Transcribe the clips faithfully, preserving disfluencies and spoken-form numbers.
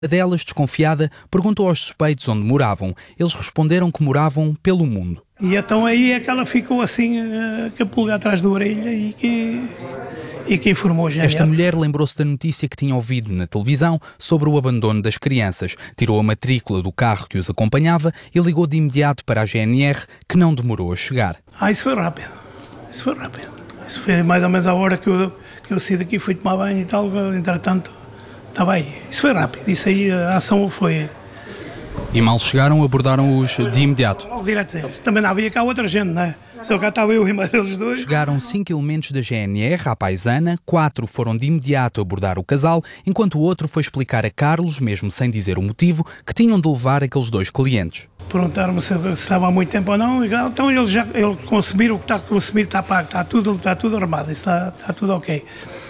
A delas, desconfiada, perguntou aos suspeitos onde moravam. Eles responderam que moravam pelo mundo. E então aí é que ela ficou assim, com a pulga atrás da orelha e que, e que informou já. Esta mulher lembrou-se da notícia que tinha ouvido na televisão sobre o abandono das crianças. Tirou a matrícula do carro que os acompanhava e ligou de imediato para a G N R, que não demorou a chegar. Ah, isso foi rápido. Isso foi rápido. Isso foi mais ou menos a hora que eu, que eu saí daqui, fui tomar banho e tal, entretanto, estava aí. Isso foi rápido. Isso aí, a ação foi... E mal chegaram, abordaram-os de imediato. Logo direto a eles. Também não havia cá outra gente, não é? Só cá estava eu e mais eles dois. Chegaram cinco elementos da G N R à paisana, quatro foram de imediato abordar o casal, enquanto o outro foi explicar a Carlos, mesmo sem dizer o motivo, que tinham de levar aqueles dois clientes. Perguntaram-me se, se estava há muito tempo ou não, e, então eles já eles consumiram o que está consumido, está pago, está tudo, está tudo armado, está, está tudo ok.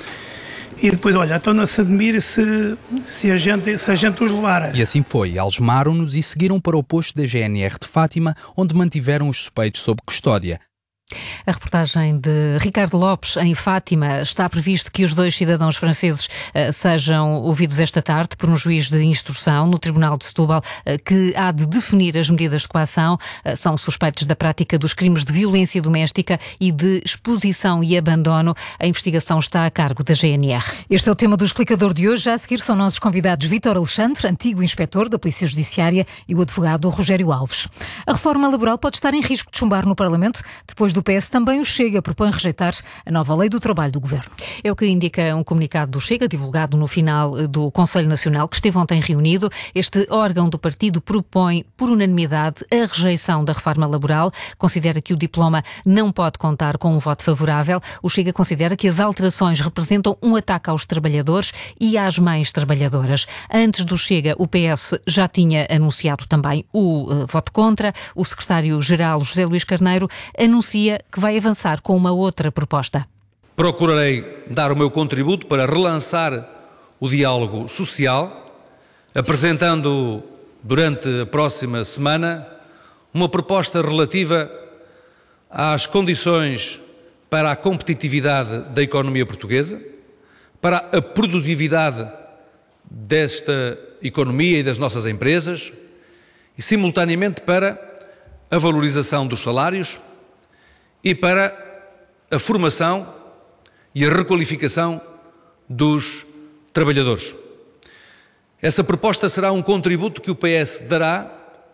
E depois, olha, então não se admire se, se, a gente, se a gente os levar. E assim foi, algemaram-nos e seguiram para o posto da G N R de Fátima, onde mantiveram os suspeitos sob custódia. A reportagem de Ricardo Lopes em Fátima. Está previsto que os dois cidadãos franceses uh, sejam ouvidos esta tarde por um juiz de instrução no Tribunal de Setúbal, uh, que há de definir as medidas de coação. Uh, são suspeitos da prática dos crimes de violência doméstica e de exposição e abandono. A investigação está a cargo da G N R. Este é o tema do Explicador de hoje. Já a seguir são nossos convidados Vítor Alexandre, antigo inspetor da Polícia Judiciária, e o advogado Rogério Alves. A reforma laboral pode estar em risco de chumbar no Parlamento. Depois do P S, também o Chega propõe rejeitar a nova lei do trabalho do Governo. É o que indica um comunicado do Chega, divulgado no final do Conselho Nacional, que esteve ontem reunido. Este órgão do partido propõe, por unanimidade, a rejeição da reforma laboral. Considera que o diploma não pode contar com um voto favorável. O Chega considera que as alterações representam um ataque aos trabalhadores e às mães trabalhadoras. Antes do Chega, o P S já tinha anunciado também o uh, voto contra. O secretário-geral, José Luís Carneiro, anuncia que vai avançar com uma outra proposta. Procurarei dar o meu contributo para relançar o diálogo social, apresentando durante a próxima semana uma proposta relativa às condições para a competitividade da economia portuguesa, para a produtividade desta economia e das nossas empresas e, simultaneamente, para a valorização dos salários e para a formação e a requalificação dos trabalhadores. Essa proposta será um contributo que o P S dará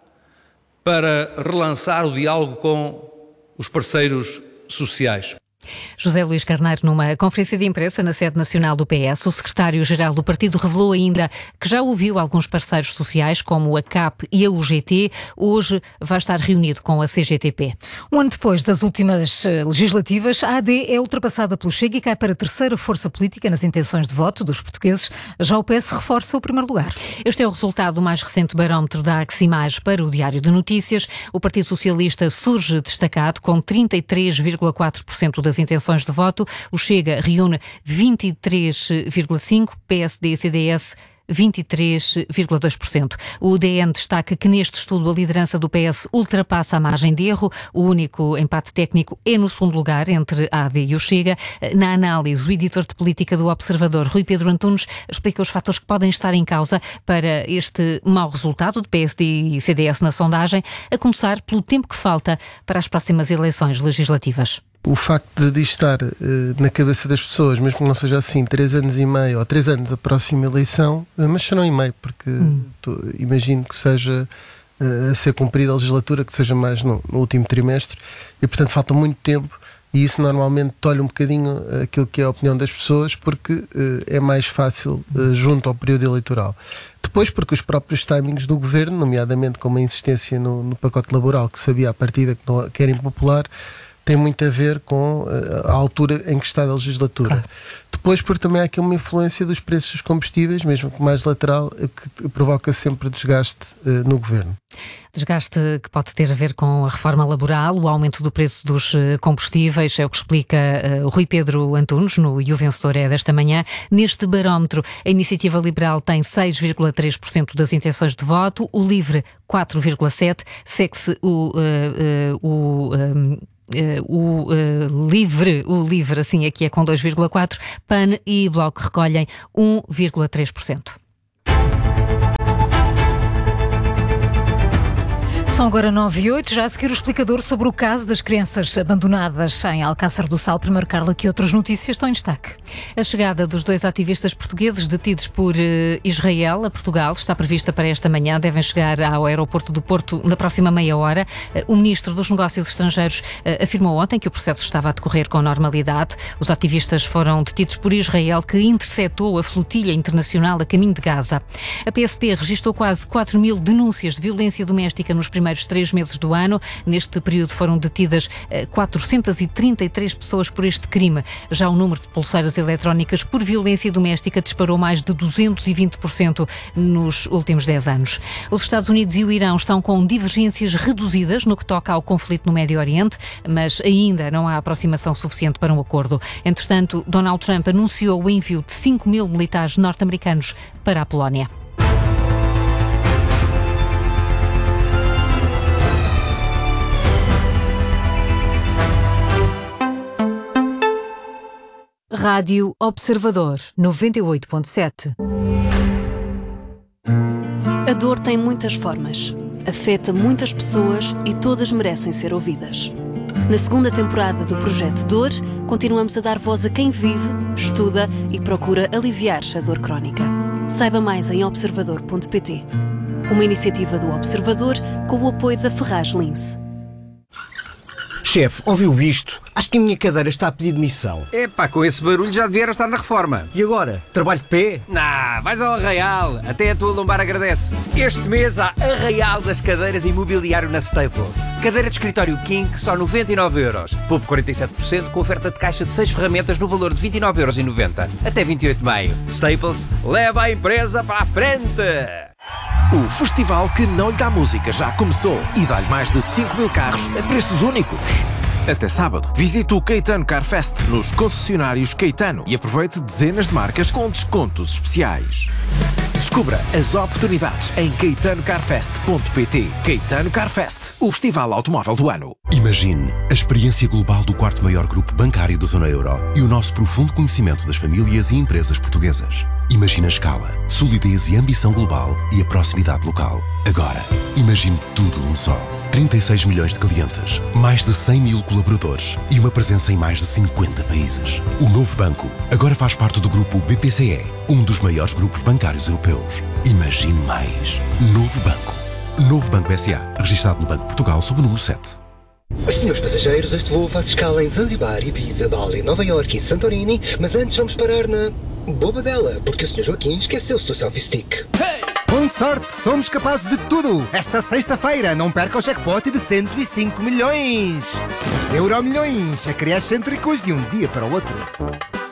para relançar o diálogo com os parceiros sociais. José Luís Carneiro, numa conferência de imprensa na sede nacional do P S, o secretário-geral do partido revelou ainda que já ouviu alguns parceiros sociais, como a C A P e a U G T. Hoje vai estar reunido com a C G T P. Um ano depois das últimas legislativas, a A D é ultrapassada pelo Chega e cai para a terceira força política nas intenções de voto dos portugueses. Já o P S reforça o primeiro lugar. Este é o resultado do mais recente barómetro da Aximage para o Diário de Notícias. O Partido Socialista surge destacado com trinta e três vírgula quatro por cento das intenções de voto. O Chega reúne vinte e três vírgula cinco por cento, P S D e C D S vinte e três vírgula dois por cento. O D N destaca que neste estudo a liderança do P S ultrapassa a margem de erro. O único empate técnico é no segundo lugar entre a A D e o Chega. Na análise, o editor de política do Observador, Rui Pedro Antunes, explica os fatores que podem estar em causa para este mau resultado de P S D e C D S na sondagem, a começar pelo tempo que falta para as próximas eleições legislativas. O facto de estar uh, na cabeça das pessoas, mesmo que não seja assim, três anos e meio ou três anos a próxima eleição, uh, mas serão e meio, porque hum. tô, imagino que seja uh, a ser cumprida a legislatura, que seja mais no, no último trimestre, e portanto falta muito tempo, e isso normalmente tolhe um bocadinho aquilo que é a opinião das pessoas, porque uh, é mais fácil uh, junto ao período eleitoral. Depois, porque os próprios timings do governo, nomeadamente com uma insistência no, no pacote laboral, que sabia à partida que, não, que era impopular, tem muito a ver com a altura em que está a legislatura. Claro. Depois, porque também há aqui uma influência dos preços dos combustíveis, mesmo que mais lateral, que provoca sempre desgaste uh, no governo. Desgaste que pode ter a ver com a reforma laboral, o aumento do preço dos combustíveis, é o que explica uh, o Rui Pedro Antunes, no E o Vencedor é desta manhã. Neste barómetro, a Iniciativa Liberal tem seis vírgula três por cento das intenções de voto, o Livre quatro vírgula sete por cento, segue-se o... Uh, uh, o um, Uh, o uh, Livre, o Livre, assim aqui é com dois vírgula quatro por cento, P A N e Bloco recolhem um vírgula três por cento. São agora nove e oito, já a seguir o explicador sobre o caso das crianças abandonadas em Alcácer do Sal. Primeiro, Carla, que outras notícias estão em destaque? A chegada dos dois ativistas portugueses detidos por uh, Israel a Portugal está prevista para esta manhã. Devem chegar ao aeroporto do Porto na próxima meia hora. Uh, o Ministro dos Negócios Estrangeiros uh, afirmou ontem que o processo estava a decorrer com normalidade. Os ativistas foram detidos por Israel, que interceptou a flotilha internacional a caminho de Gaza. A P S P registrou quase quatro mil denúncias de violência doméstica nos primeiros três meses do ano. Neste período foram detidas quatrocentas e trinta e três pessoas por este crime. Já o número de pulseiras eletrónicas por violência doméstica disparou mais de duzentos e vinte por cento nos últimos dez anos. Os Estados Unidos e o Irão estão com divergências reduzidas no que toca ao conflito no Médio Oriente, mas ainda não há aproximação suficiente para um acordo. Entretanto, Donald Trump anunciou o envio de cinco mil militares norte-americanos para a Polónia. Rádio Observador, noventa e oito ponto sete. A dor tem muitas formas, afeta muitas pessoas e todas merecem ser ouvidas. Na segunda temporada do Projeto Dor, continuamos a dar voz a quem vive, estuda e procura aliviar a dor crónica. Saiba mais em observador ponto pt. Uma iniciativa do Observador com o apoio da Ferraz Lince. Chefe, ouviu isto? Acho que a minha cadeira está a pedir demissão. Epá, com esse barulho já devia estar na reforma. E agora? Trabalho de pé? Nah, vais ao Arraial. Até a tua lombar agradece. Este mês há Arraial das cadeiras e imobiliário na Staples. Cadeira de escritório King, só noventa e nove euros. Poupe quarenta e sete por cento com oferta de caixa de seis ferramentas no valor de vinte e nove euros e noventa. Até vinte e oito de maio. Staples, leva a empresa para a frente! O festival que não lhe dá música já começou e dá-lhe mais de cinco mil carros a preços únicos. Até sábado, visite o Caetano Car Fest nos concessionários Caetano e aproveite dezenas de marcas com descontos especiais. Descubra as oportunidades em caetano car fest ponto pt. Caetano Car Fest, o festival automóvel do ano. Imagine a experiência global do quarto maior grupo bancário da zona euro e o nosso profundo conhecimento das famílias e empresas portuguesas. Imagine a escala, solidez e ambição global e a proximidade local. Agora, imagine tudo num só. trinta e seis milhões de clientes, mais de cem mil colaboradores e uma presença em mais de cinquenta países. O novo banco agora faz parte do grupo B P C E, um dos maiores grupos bancários europeus. Imagine mais. Novo Banco. Novo Banco S A, registado no Banco de Portugal sob o número sete. Senhores passageiros, este voo faz escala em Zanzibar, Ibiza, Bali, Nova Iorque e Santorini, mas antes vamos parar na Bobadela, porque o senhor Joaquim esqueceu-se do selfie stick. Hey! Com sorte, somos capazes de tudo! Esta sexta-feira, não perca o jackpot de cento e cinco milhões! Euro milhões, acrescêntricos de um dia para o outro.